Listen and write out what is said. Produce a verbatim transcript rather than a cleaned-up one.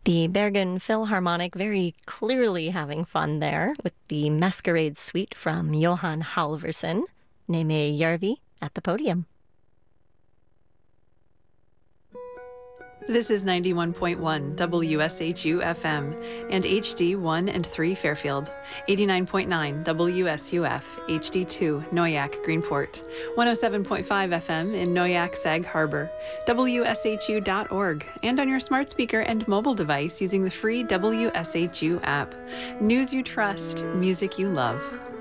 The Bergen Philharmonic very clearly having fun there with the Masquerade Suite from Johan Halvorsen. Neme Järvi at the podium. This is ninety-one point one W S H U F M and H D one and three Fairfield, eighty-nine point nine W S U F, H D two Noyak Greenport, one oh seven point five F M in Noyak Sag Harbor, W S H U dot org, and on your smart speaker and mobile device using the free W S H U app. News you trust, music you love.